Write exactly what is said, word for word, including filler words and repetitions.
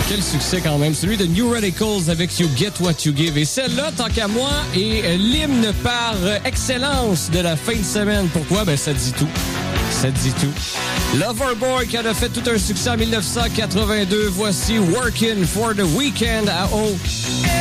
quel succès quand même. Celui de New Radicals avec You Get What You Give. Et celle-là, tant qu'à moi, est l'hymne par excellence de la fin de semaine. Pourquoi? Ben, ça dit tout. Ça dit tout. Loverboy qui a fait tout un succès en dix-neuf cent quatre-vingt-deux. Voici Workin' for the Weekend à O.